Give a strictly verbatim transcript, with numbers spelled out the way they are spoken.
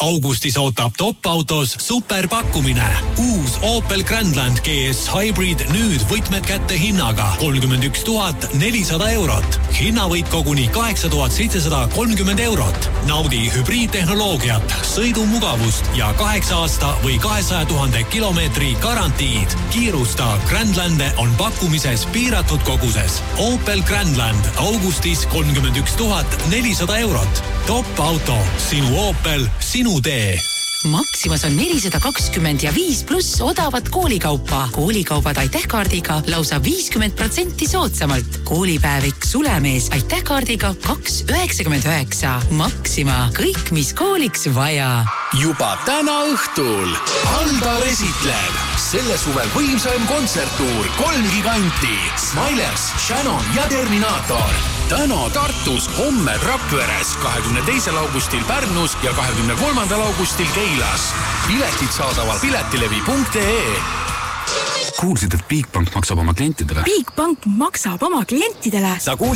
Augustis ootab top-autos superpakkumine. Uus Opel Grandland G S Hybrid nüüd võtmed kätte hinnaga kolmkümmend üks tuhat nelisada eurot. Hinnavõit koguni kaheksa tuhat seitsesada kolmkümmend eurot. Naudi hübriidtehnoloogiat, sõidumugavust ja kaheksa aasta või kahesaja tuhande kilomeetri garantiid. Kiirusta, Grandlande on pakkumises piiratud koguses. Opel Grandland Augustis kolmkümmend üks tuhat nelisada eurot. Top auto, sinu Opel, sinu tee. Maximas on nelisada kakskümmend ja viis pluss odavat koolikaupa. Koolikaubad Aiteh-kaardiga lausa viiskümmend protsenti soodsamalt. Koolipäevik Sulemees Aiteh-kaardiga kaks üheksakümmend üheksa. Maxima, kõik mis kooliks vaja. Juba täna õhtul Aldar esitleb selle suve võimsaim kontserttuur kolm giganti. Smilers, Shannon ja Terminator. Täna Tartus, homme Rakveres, kahekümne teisel augustil Pärnus ja kahekümne kolmandal augustil Keilas. Piletid saadaval piletilevi punkt ee. Kuulsid, et Bigbank maksab oma klientidele? Bigbank maksab oma klientidele? Sa kuulsid?